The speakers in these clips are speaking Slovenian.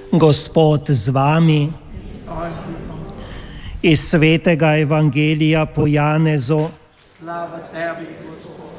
Gospod z vami. Iz svetega evangelija po Janezu. Slava tebi, Gospod.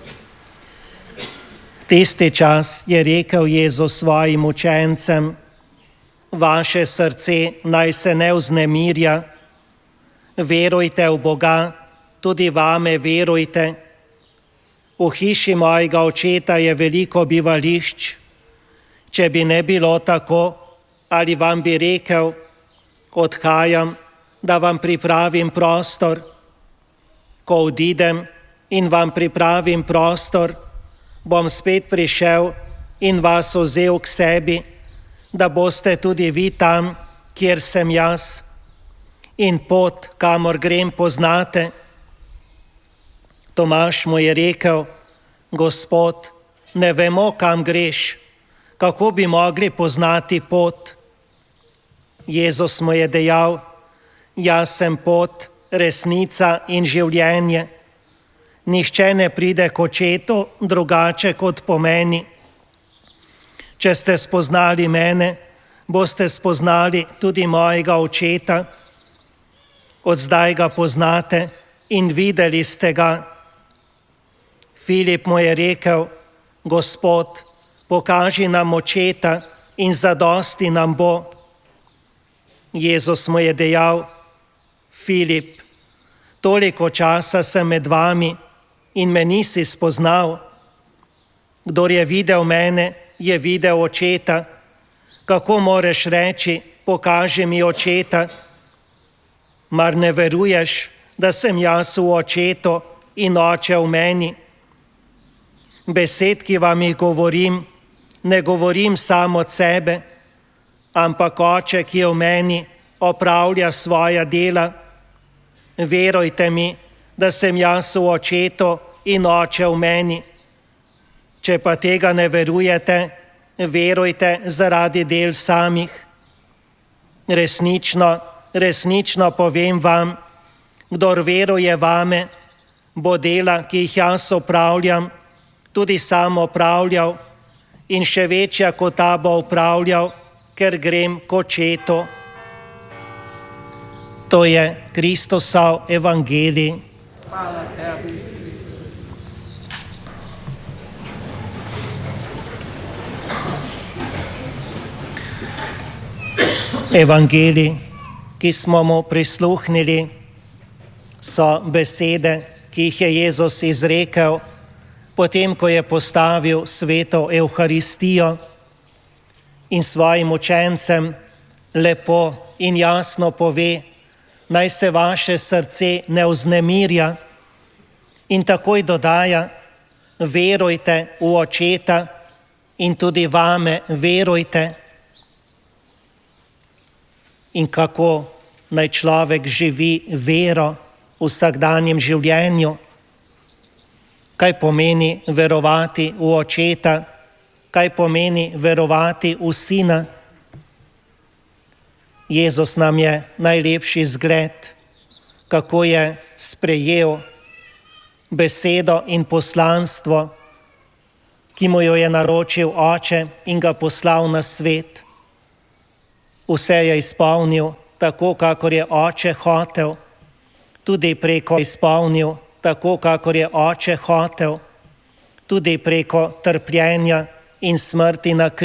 Tisti čas je rekel Jezus svojim učencem: vaše srce naj se ne vznemirja, verujte v Boga, tudi vame verujte. V hiši mojega očeta je veliko bivališč. Če bi ne bilo tako, ali vam bi rekel: odhajam, da vam pripravim prostor. Ko odidem in vam pripravim prostor, bom spet prišel in vas vzel k sebi, da boste tudi vi tam, kjer sem jaz, in pot, kamor grem, poznate. Tomaž mu je rekel: Gospod, ne vemo, kam greš, kako bi mogli poznati pot? Jezus mu je dejal: jaz sem pot, resnica in življenje. Nihče ne pride k očetu drugače kot po meni. Če ste spoznali mene, boste spoznali tudi mojega očeta. Od zdaj ga poznate in videli ste ga. Filip mu je rekel: Gospod, pokaži nam očeta in zadosti nam bo. Jezus mu je dejal: Filip, toliko časa sem med vami in me nisi spoznal. Kdor je videl mene, je videl očeta. Kako moreš reči: pokaži mi očeta? Mar ne veruješ, da sem jaz v očetu in oče v meni? Besed, ki vam jih govorim, ne govorim sam od sebe, ampak oče, ki je v meni, opravlja svoja dela. Verujte mi, da sem jaz v očetu in oče v meni. Če pa tega ne verujete, verujte zaradi del samih. Resnično, resnično povem vam, kdor veruje vame, bo dela, ki jih jaz opravljam, tudi sam opravljal in še večja kot ta bo opravljal, ker grem k očetu. To je Kristusov evangelij. Hvala tebi. Evangelij, ki smo mu prisluhnili, so besede, ki jih je Jezus izrekel, potem ko je postavil sveto Evharistijo in svojim učencem lepo in jasno pove, naj se vaše srce ne vznemirja, in takoj dodaja: verujte v očeta in tudi vame verujte. In kako naj človek živi vero v vsakdanjem življenju? Kaj pomeni verovati v očeta? Kaj pomeni verovati v sina? Jezus nam je najlepši zgled, kako je sprejel besedo in poslanstvo, ki mu jo je naročil oče in ga poslal na svet. Vse je izpolnil tako, kakor je oče hotel, tudi preko izpolnil tako, kakor je oče hotel, tudi preko trpljenja in smrti na križu.